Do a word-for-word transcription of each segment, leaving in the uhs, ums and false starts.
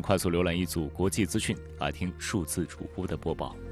快速浏览一组国际资讯，来听数字主播的播报。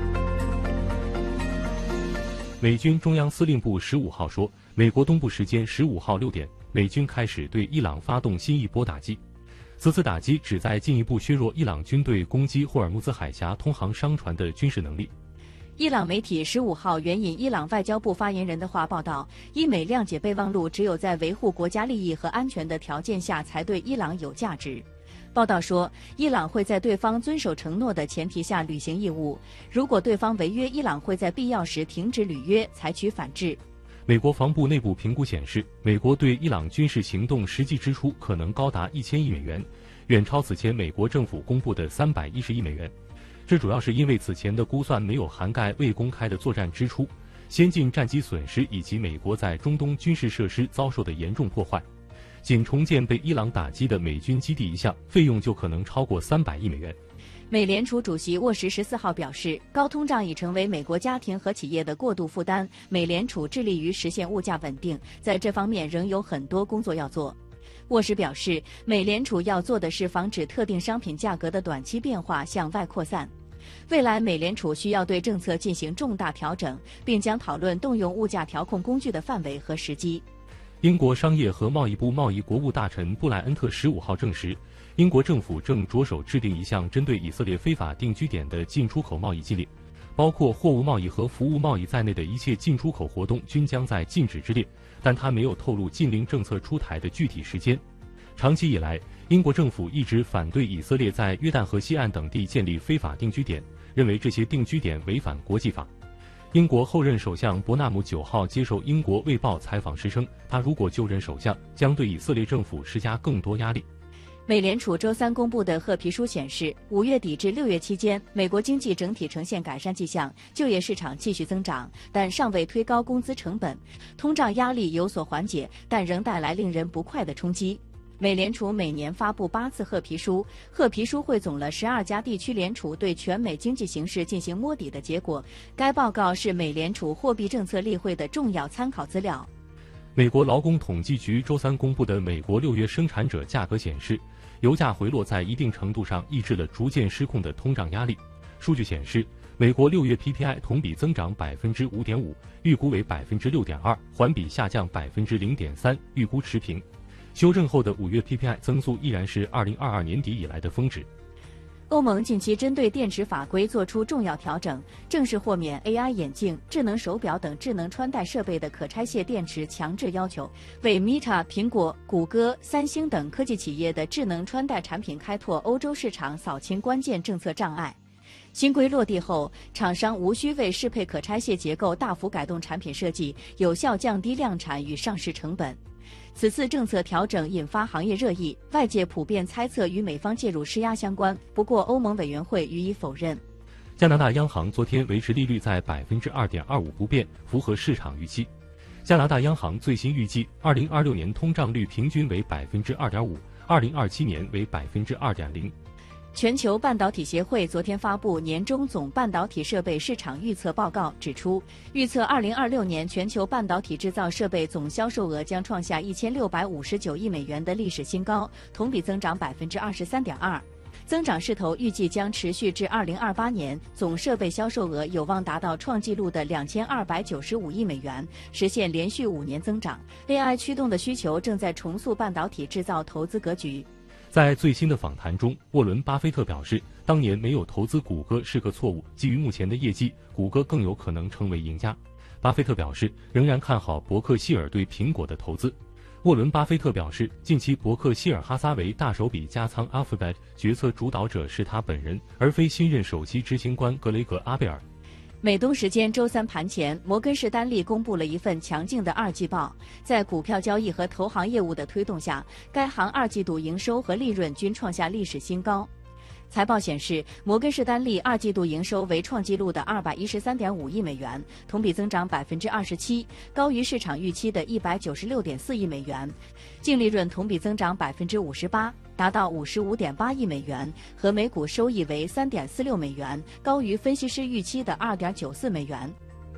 美军中央司令部十五号说，美国东部时间十五号六点，美军开始对伊朗发动新一波打击。此次打击旨在进一步削弱伊朗军队攻击霍尔木兹海峡通航商船的军事能力。 伊朗媒体十五号援引伊朗外交部发言人的话报道，伊美谅解备忘录只有在维护国家利益和安全的条件下才对伊朗有价值。报道说，伊朗会在对方遵守承诺的前提下履行义务，如果对方违约，伊朗会在必要时停止履约，采取反制。 美国防部内部评估显示，美国对伊朗军事行动实际支出可能高达一千亿美元，远超此前美国政府公布的三百一十亿美元。这主要是因为此前的估算没有涵盖未公开的作战支出、先进战机损失以及美国在中东军事设施遭受的严重破坏。仅重建被伊朗打击的美军基地一项，费用就可能超过三百亿美元。 美联储主席沃什十四号表示，高通胀已成为美国家庭和企业的过度负担，美联储致力于实现物价稳定，在这方面仍有很多工作要做。沃什表示，美联储要做的是防止特定商品价格的短期变化向外扩散。未来美联储需要对政策进行重大调整，并将讨论动用物价调控工具的范围和时机。 英国商业和贸易部贸易国务大臣布莱恩特十五号证实，英国政府正着手制定一项针对以色列非法定居点的进出口贸易禁令，包括货物贸易和服务贸易在内的一切进出口活动均将在禁止之列，但他没有透露禁令政策出台的具体时间。长期以来，英国政府一直反对以色列在约旦河西岸等地建立非法定居点，认为这些定居点违反国际法。英国后任首相伯纳姆九号接受英国《卫报》采访时称，他如果就任首相，将对以色列政府施加更多压力。 美联储周三公布的褐皮书显示，五月底至六月期间，美国经济整体呈现改善迹象，就业市场继续增长，但尚未推高工资成本，通胀压力有所缓解，但仍带来令人不快的冲击。美联储每年发布八次褐皮书，褐皮书汇总了十二家地区联储对全美经济形势进行摸底的结果。该报告是美联储货币政策例会的重要参考资料。 美国劳工统计局周三公布的美国六月生产者价格显示，油价回落在一定程度上抑制了逐渐失控的通胀压力。数据显示，美国六月 P P I 同比增长百分之五点五，预估为百分之六点二，环比下降百分之零点三，预估持平。修正后的五月 P P I 增速依然是二零二二年底以来的峰值。 欧盟近期针对电池法规作出重要调整，正式豁免 A I 眼镜、智能手表等智能穿戴设备的可拆卸电池强制要求，为 Meta、苹果、谷歌、三星等科技企业的智能穿戴产品开拓欧洲市场扫清关键政策障碍。新规落地后，厂商无需为适配可拆卸结构大幅改动产品设计，有效降低量产与上市成本。此次政策调整引发行业热议，外界普遍猜测与美方介入施压相关，不过欧盟委员会予以否认。 加拿大央行昨天维持利率在百分之二点二五不变，符合市场预期。加拿大央行最新预计，二零二六年通胀率平均为百分之二点五，二零二七年为百分之二点零。 全球半导体协会昨天发布年终总半导体设备市场预测报告，指出，预测二零二六年全球半导体制造设备总销售额将创下一千六百五十九亿美元的历史新高，同比增长百分之二十三点二。增长势头预计将持续至二零二八年，总设备销售额有望达到创纪录的两千二百九十五亿美元，实现连续五年增长。A I 驱动的需求正在重塑半导体制造投资格局。 在最新的访谈中，沃伦·巴菲特表示，当年没有投资谷歌是个错误，基于目前的业绩，谷歌更有可能成为赢家。巴菲特表示，仍然看好伯克希尔对苹果的投资。沃伦·巴菲特表示，近期伯克希尔哈撒韦大手笔加仓 Alphabet 决策主导者是他本人，而非新任首席执行官格雷格·阿贝尔。 美东时间周三盘前，摩根士丹利公布了一份强劲的二季报。在股票交易和投行业务的推动下，该行二季度营收和利润均创下历史新高。财报显示，摩根士丹利二季度营收为创纪录的二百一十三点五亿美元，同比增长百分之二十七，高于市场预期的一百九十六点四亿美元。净利润同比增长百分之五十八，达到五十五点八亿美元，和每股收益为三点四六美元，高于分析师预期的二点九四美元。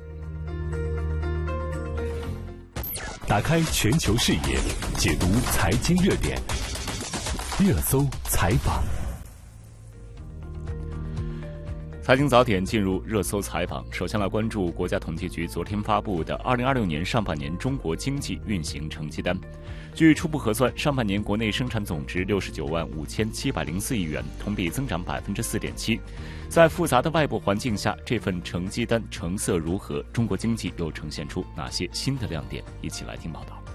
打开全球视野，解读财经热点，热搜采访。 财经早点进入热搜采访，首先来关注国家统计局昨天发布的二零二六年上半年中国经济运行成绩单。据初步核算，上半年国内生产总值六十九万五千七百零四亿元，同比增长百分之四点七。在复杂的外部环境下，这份成绩单成色如何？中国经济又呈现出哪些新的亮点？一起来听报道。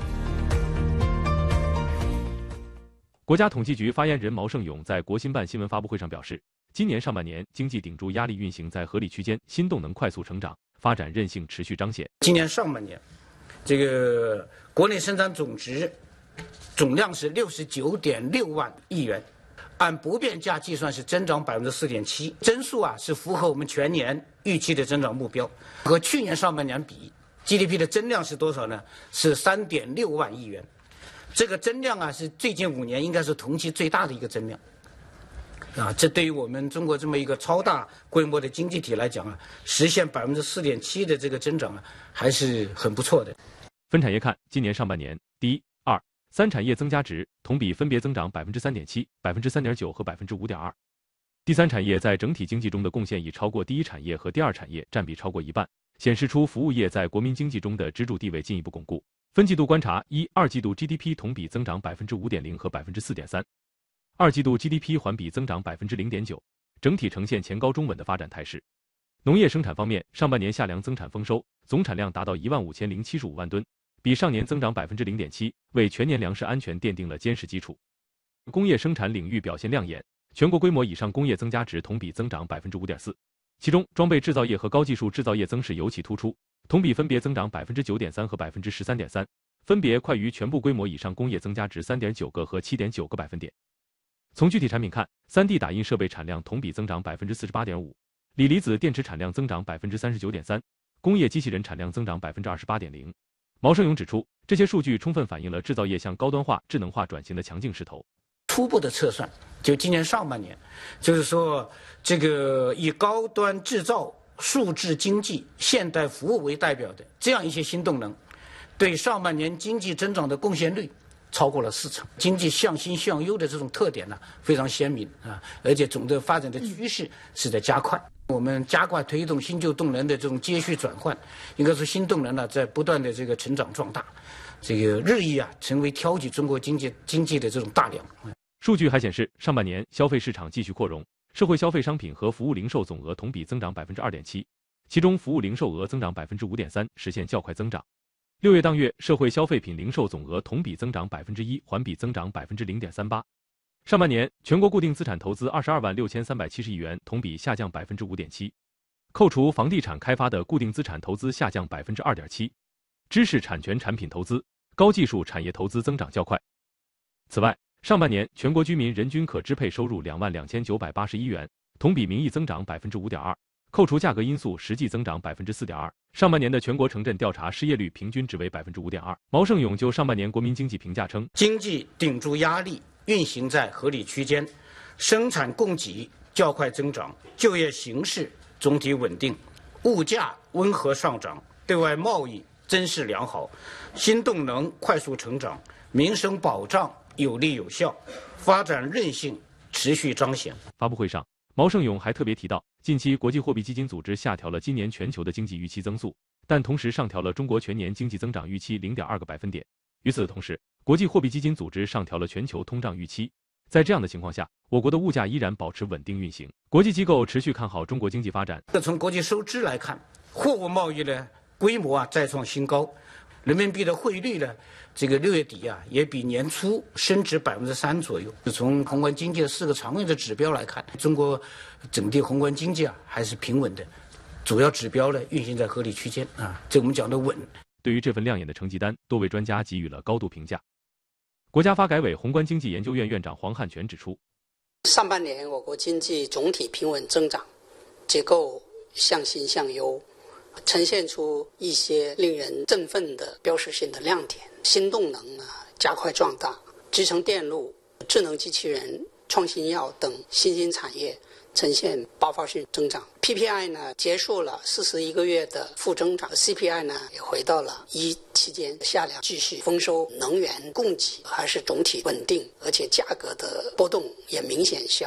国家统计局发言人毛盛勇在国新办新闻发布会上表示，今年上半年经济顶住压力运行在合理区间，新动能快速成长，发展韧性持续彰显。 今年上半年，这个国内生产总值总量是六十九点六万亿元，按不变价计算是增长百分之四点七，增速啊是符合我们全年预期的增长目标。和去年上半年比 ，G D P 的增量是多少呢？是三点六万亿元。这个增量啊，是最近五年应该是同期最大的一个增量，啊，这对于我们中国这么一个超大规模的经济体来讲啊，实现百分之四点七的这个增长啊，还是很不错的。 分产业看，今年上半年，第一、二、三产业增加值同比分别增长百分之三点七、百分之三点九和百分之五点二。第三产业在整体经济中的贡献已超过第一产业和第二产业，占比超过一半，显示出服务业在国民经济中的支柱地位进一步巩固。分季度观察，一、二季度 G D P 同比增长百分之五点零和百分之四点三，二季度 G D P 环比增长百分之零点九，整体呈现前高中稳的发展态势。农业生产方面，上半年夏粮增产丰收，总产量达到一万五千零七十五万吨，比上年增长百分之零点七，为全年粮食安全奠定了坚实基础。工业生产领域表现亮眼，全国规模以上工业增加值同比增长百分之五点四，其中装备制造业和高技术制造业增势尤其突出。同比分别增长百分之九点三和百分之十三点三，分别快于全部规模以上工业增加值三点九个和七点九个百分点。从具体产品看，三 D 打印设备产量同比增长百分之四十八点五，锂离子电池产量增长百分之三十九点三，工业机器人产量增长百分之二十八点零。毛盛勇指出，这些数据充分反映了制造业向高端化、智能化转型的强劲势头。 初步的测算，就今年上半年，就是说这个以高端制造、数字经济、现代服务为代表的这样一些新动能，对上半年经济增长的贡献率超过了四成，经济向新向优的这种特点呢非常鲜明啊，而且总的发展的趋势是在加快。我们加快推动新旧动能的这种接续转换，应该说新动能呢在不断的这个成长壮大，这个日益啊成为挑起中国经济经济的这种大梁。 数据还显示，上半年消费市场继续扩容。社会消费商品和服务零售总额同比增长百分之二点七，其中服务零售额增长百分之五点三，实现较快增长。六月当月，社会消费品零售总额同比增长百分之一，环比增长百分之零点三八。上半年，全国固定资产投资二十二万六千三百七十亿元，同比下降百分之五点七。扣除房地产开发的固定资产投资下降百分之二点七，知识产权产品投资、高技术产业投资增长较快。此外，上半年全国居民人均可支配收入两万两千九百八十一元，同比名义增长百分之五点二，扣除价格因素实际增长百分之四点二。上半年的全国城镇调查失业率平均值为百分之五点二。毛盛勇就上半年国民经济评价称， 经济顶住压力，运行在合理区间，生产供给较快增长，就业形势总体稳定，物价温和上涨，对外贸易增势良好，新动能快速成长，民生保障有力有效，发展韧性持续彰显。 发布会上，毛盛勇还特别提到，近期国际货币基金组织下调了今年全球的经济预期增速，但同时上调了中国全年经济增长预期 零点二个百分点。与此同时，国际货币基金组织上调了全球通胀预期。在这样的情况下，我国的物价依然保持稳定运行。国际机构持续看好中国经济发展。 从国际收支来看，货物贸易呢规模啊再创新高。人民币的汇率呢，这个六月底啊，也比年初升值百分之三左右。从宏观经济的四个长远的指标来看，中国整体宏观经济啊还是平稳的，主要指标呢运行在合理区间啊，这我们讲的稳。 对于这份亮眼的成绩单，多位专家给予了高度评价。国家发改委宏观经济研究院院长黄汉全指出， 上半年我国经济总体平稳增长，结构向新向优。呈现出一些令人振奋的标识性的亮点，新动能呢加快壮大，集成电路、智能机器人、创新药等新兴产业呈现爆发性增长。P P I 呢结束了四十一个月的负增长 ，C P I 呢也回到了一期间下量，继续丰收，能源供给还是总体稳定，而且价格的波动也明显小。